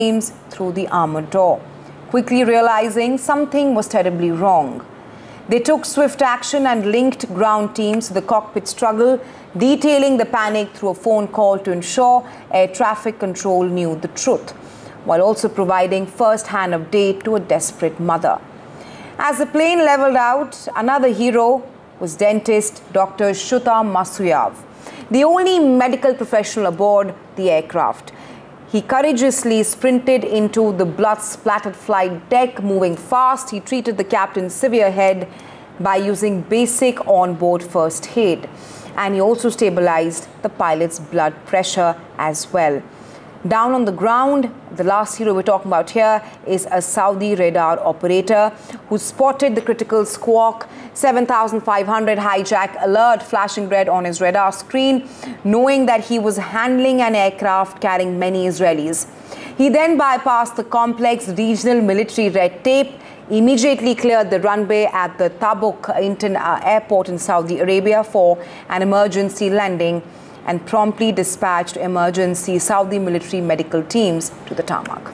teams through the armored door, quickly realizing something was terribly wrong. They took swift action and linked ground teams to the cockpit struggle, detailing the panic through a phone call to ensure air traffic control knew the truth, while also providing first-hand update to a desperate mother. As the plane leveled out, another hero was dentist Dr. Shruta Masuyav, the only medical professional aboard the aircraft. He courageously sprinted into the blood-splattered flight deck. Moving fast, he treated the captain's severe head by using basic on-board first aid. And he also stabilized the pilot's blood pressure as well. Down on the ground, the last hero we're talking about here is a Saudi radar operator who spotted the critical squawk 7500 hijack alert flashing red on his radar screen, knowing that he was handling an aircraft carrying many Israelis. He then bypassed the complex regional military red tape, immediately cleared the runway at the Tabuk airport in Saudi Arabia for an emergency landing, and promptly dispatched emergency Saudi military medical teams to the tarmac.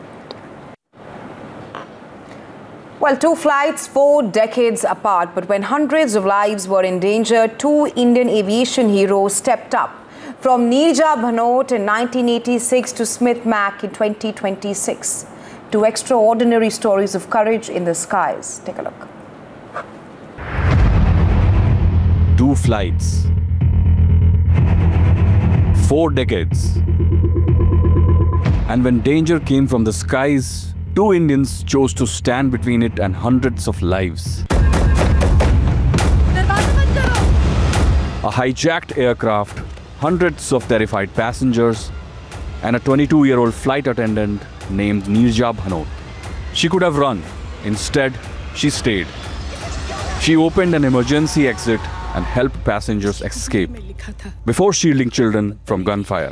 Well, two flights 4 decades apart, but when hundreds of lives were in danger, two Indian aviation heroes stepped up. From Neerja Bhanot in 1986 to Smith Mack in 2026. Two extraordinary stories of courage in the skies. Take a look. Two flights. 4 decades. And when danger came from the skies, two Indians chose to stand between it and hundreds of lives. A hijacked aircraft, hundreds of terrified passengers, and a 22-year-old flight attendant named Neerja Bhanot. She could have run. Instead, she stayed. She opened an emergency exit and helped passengers escape before shielding children from gunfire.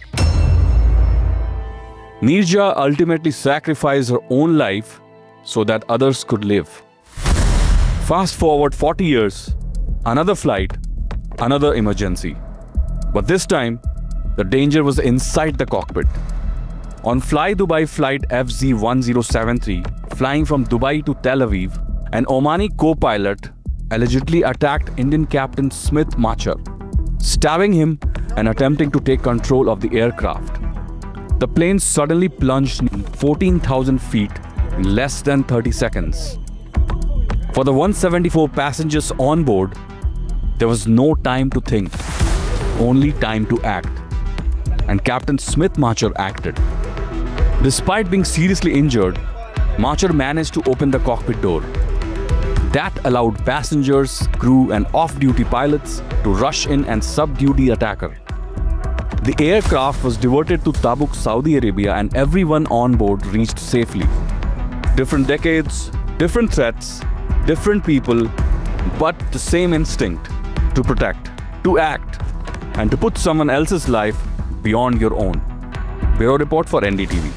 Neerja ultimately sacrificed her own life so that others could live. Fast forward 40 years, another flight, another emergency. But this time, the danger was inside the cockpit. On Fly Dubai flight FZ1073, flying from Dubai to Tel Aviv, an Omani co-pilot allegedly attacked Indian captain Smith Machar, stabbing him and attempting to take control of the aircraft. The plane suddenly plunged 14,000 feet in less than 30 seconds. For the 174 passengers on board, there was no time to think, only time to act. And Captain Smith Machar acted. Despite being seriously injured, Machar managed to open the cockpit door. That allowed passengers, crew and off-duty pilots to rush in and subdue the attacker. The aircraft was diverted to Tabuk, Saudi Arabia, and everyone on board reached safely. Different decades, different threats, different people, but the same instinct: to protect, to act, and to put someone else's life beyond your own. Bureau report for NDTV.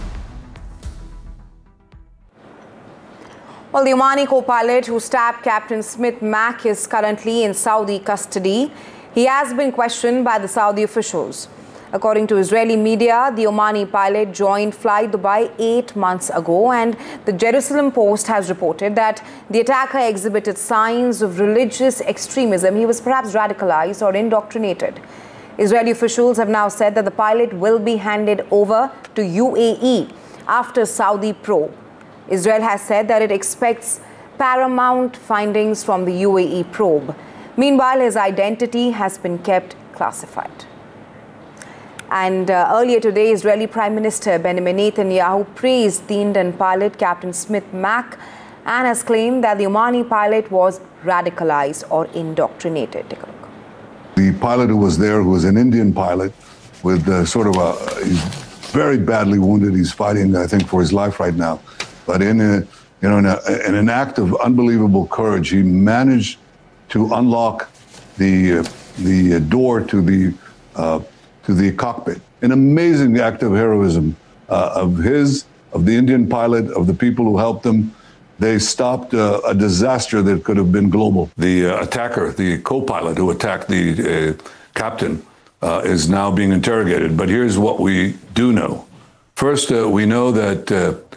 Well, the Omani co-pilot who stabbed Captain Smith Mack is currently in Saudi custody. He has been questioned by the Saudi officials. According to Israeli media, the Omani pilot joined Fly Dubai 8 months ago, and the Jerusalem Post has reported that the attacker exhibited signs of religious extremism. He was perhaps radicalized or indoctrinated. Israeli officials have now said that the pilot will be handed over to UAE after Saudi probe. Israel has said that it expects paramount findings from the UAE probe. Meanwhile, his identity has been kept classified. And earlier today, Israeli Prime Minister Benjamin Netanyahu praised the Indian pilot, Captain Smith Mack, and has claimed that the Omani pilot was radicalized or indoctrinated. Take a look. The pilot who was there, who was an Indian pilot with he's very badly wounded. He's fighting, I think, for his life right now. But in an act of unbelievable courage, he managed to unlock the door to the cockpit. An amazing act of heroism of the Indian pilot, of the people who helped him. They stopped a disaster that could have been global. The attacker, the co-pilot who attacked the captain, is now being interrogated. But here's what we do know. First, we know that